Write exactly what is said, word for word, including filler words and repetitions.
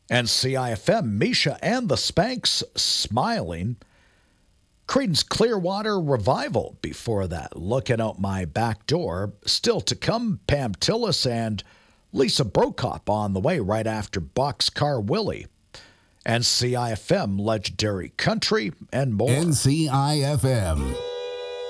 N C I F M, Misha and the Spanks smiling. Creedence Clearwater Revival before that. Looking Out My Back Door. Still to come, Pam Tillis and Lisa Brokop on the way right after Boxcar Willie. N C I F M, Legendary Country, and more. N C I F M.